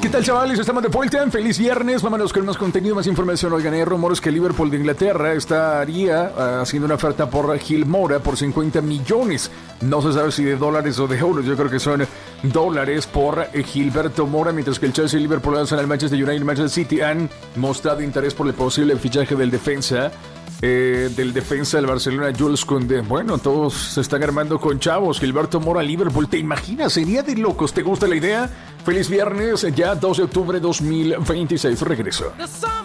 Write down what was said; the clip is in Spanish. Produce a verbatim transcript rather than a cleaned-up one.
tal, chavales? Estamos de vuelta. Feliz viernes. Vámonos con más contenido, más información. Oigan, hay rumores que Liverpool de Inglaterra estaría uh, haciendo una oferta por Gil Moura por cincuenta millones. No se sabe si de dólares o de euros. Yo creo que son dólares por eh, Gilberto Moura, mientras que el Chelsea y Liverpool, el Manchester United y el Manchester City han mostrado interés por el posible fichaje del defensa. Eh, del defensa del Barcelona, Jules Koundé. Bueno, todos se están armando con chavos. Gilberto Moura, Liverpool, ¿te imaginas? Sería de locos. ¿Te gusta la idea? Feliz viernes, ya dos de octubre de dos mil veintiséis. Regreso.